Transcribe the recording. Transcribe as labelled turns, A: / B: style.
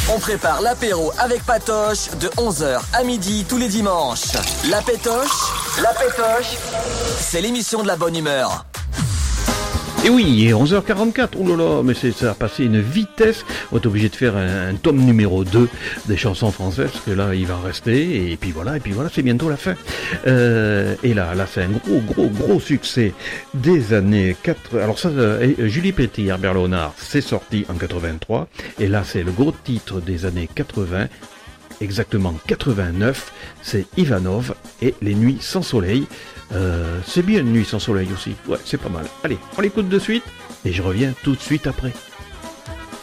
A: On prépare l'apéro avec Patoche de 11h à midi tous les dimanches. La Pétoche, c'est l'émission de la bonne humeur.
B: Et oui, 11h44, oh là là, mais ça a passé une vitesse. On est obligé de faire un tome numéro 2 des chansons françaises, parce que là, il va en rester, et puis voilà, c'est bientôt la fin. Et là, c'est un gros succès des années 80. Alors ça, Julie Petit, Herbert Léonard, c'est sorti en 83, et là, c'est le gros titre des années 80, exactement 89, c'est Ivanov et Les Nuits sans soleil. C'est bien Une nuit sans soleil aussi, ouais, c'est pas mal. Allez, on l'écoute de suite et je reviens tout de suite après.